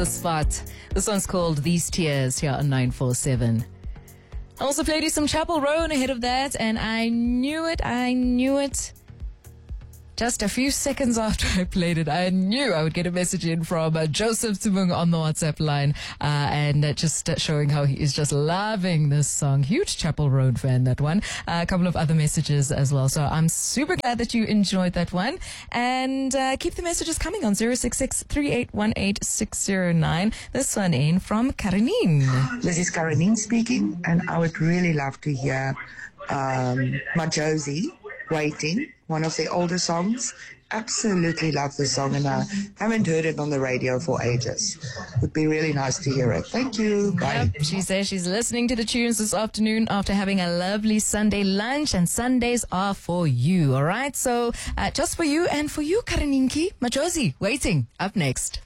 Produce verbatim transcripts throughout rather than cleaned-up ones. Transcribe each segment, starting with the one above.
The spot. This one's called These Tears here on nine four seven. I also played you some Chapel Roan ahead of that, and I knew it, I knew it. Just a few seconds after I played it, I knew I would get a message in from uh, Joseph Tumung on the WhatsApp line, uh, and uh, just uh, showing how he is just loving this song. Huge Chapel Roan fan, that one. Uh, a couple of other messages as well. So I'm super glad that you enjoyed that one. And uh, keep the messages coming on zero six six, three eight one eight, six zero nine. This one in from Karenine. This is Karenine speaking, and I would really love to hear um, Majozi, Waiting, one of the older songs. Absolutely love the song, and I haven't heard it on the radio for ages. Would be really nice to hear it. Thank you. Bye. Yep, she says she's listening to the tunes this afternoon after having a lovely Sunday lunch, and Sundays are for you, all right? So uh, just for you and for you, Karininki, Majozi, Waiting, up next.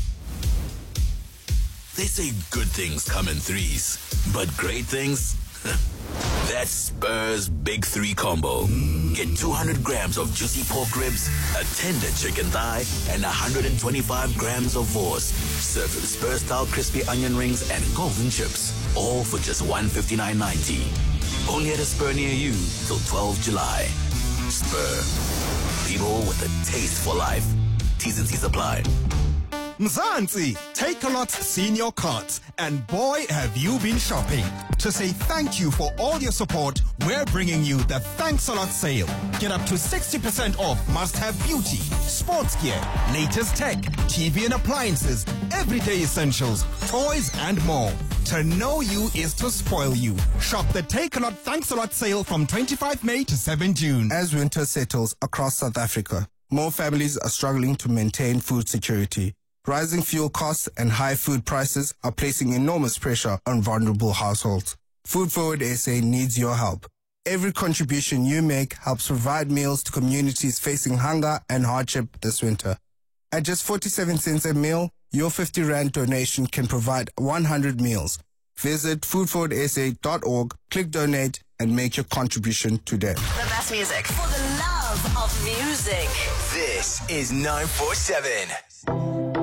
They say good things come in threes, but great things? That's Spur's Big Three Combo. Get two hundred grams of juicy pork ribs, a tender chicken thigh, and one hundred twenty-five grams of vorst. Served with Spur-style crispy onion rings and golden chips. All for just one hundred fifty-nine ninety. Only at a Spur near you till twelfth of July. Spur. People with a taste for life. T's and C's apply. Mzansi, Takealot's senior cards, and boy have you been shopping. To say thank you for all your support, we're bringing you the Thanks a Lot sale. Get up to sixty percent off must-have beauty, sports gear, latest tech, T V and appliances, everyday essentials, toys and more. To know you is to spoil you. Shop the Takealot Thanks a Lot sale from twenty-fifth of May to seventh of June. As winter settles across South Africa, more families are struggling to maintain food security. Rising fuel costs and high food prices are placing enormous pressure on vulnerable households. Food Forward S A needs your help. Every contribution you make helps provide meals to communities facing hunger and hardship this winter. At just forty-seven cents a meal, your fifty rand donation can provide one hundred meals. Visit food forward s a dot org, click donate, and make your contribution today. The best music for the love of music. This is nine four seven.